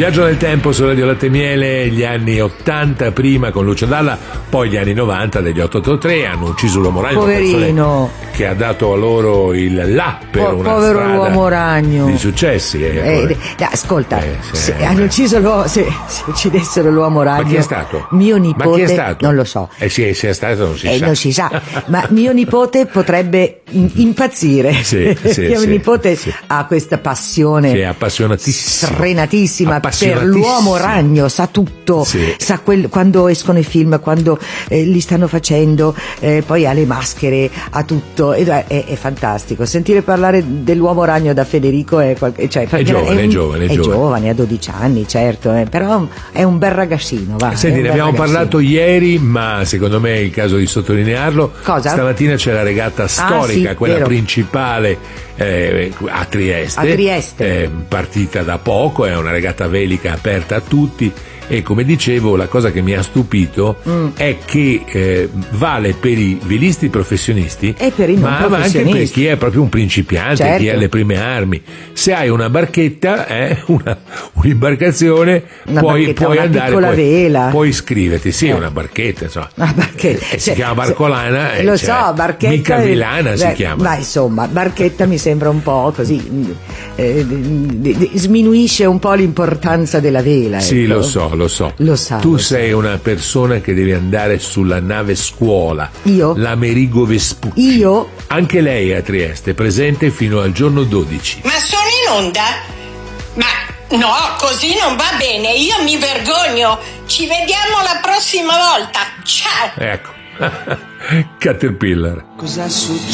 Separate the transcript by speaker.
Speaker 1: Viaggio nel tempo su Radio Latte e Miele, gli anni 80 prima con Lucio Dalla, poi gli anni 90 degli 883 hanno uciso l'uomo ragno,
Speaker 2: poverino,
Speaker 1: che ha dato a loro il là per una
Speaker 2: povero
Speaker 1: strada
Speaker 2: l'uomo ragno
Speaker 1: di successi.
Speaker 2: Ascolta, se hanno ucciso se uccidessero l'uomo ragno,
Speaker 1: ma chi è stato?
Speaker 2: Mio nipote,
Speaker 1: ma chi è stato?
Speaker 2: Non lo so.
Speaker 1: Sì, è stato, non si sa.
Speaker 2: Ma mio nipote potrebbe impazzire. Mio nipote ha questa passione,
Speaker 1: è appassionatissimo,
Speaker 2: sfrenatissima per l'uomo ragno, sa tutto, sa quando escono i film, quando li stanno facendo, poi ha le maschere, ha tutto, è fantastico. Sentire parlare dell'uomo ragno da Federico è giovane, ha 12 anni, certo, però è un bel ragazzino.
Speaker 1: Senti, ne abbiamo parlato ieri, ma secondo me è il caso di sottolinearlo.
Speaker 2: Cosa?
Speaker 1: Stamattina c'è la regata storica, quella
Speaker 2: vero,
Speaker 1: principale a Trieste, partita da poco, è una regata velica aperta a tutti. E come dicevo, la cosa che mi ha stupito è che vale per i velisti professionisti,
Speaker 2: e per i non
Speaker 1: ma
Speaker 2: professionisti,
Speaker 1: anche per chi è proprio un principiante,
Speaker 2: certo,
Speaker 1: chi ha le prime armi. Se hai una barchetta, un'imbarcazione, puoi andare,
Speaker 2: vela,
Speaker 1: puoi iscriverti, una barchetta, insomma.
Speaker 2: Una barchetta,
Speaker 1: si chiama barcolana,
Speaker 2: lo so, barchetta,
Speaker 1: mica vilana si chiama.
Speaker 2: Ma insomma, barchetta mi sembra un po' così, sminuisce un po' l'importanza della vela.
Speaker 1: Sì,
Speaker 2: ecco.
Speaker 1: Lo so. Tu sei una persona che deve andare sulla nave scuola.
Speaker 2: Io?
Speaker 1: L'Amerigo Vespucci.
Speaker 2: Io?
Speaker 1: Anche lei è a Trieste, presente fino al giorno 12.
Speaker 3: Ma sono in onda? Ma no, così non va bene, io mi vergogno. Ci vediamo la prossima volta. Ciao.
Speaker 1: Ecco. Caterpillar.
Speaker 4: Cosa succede?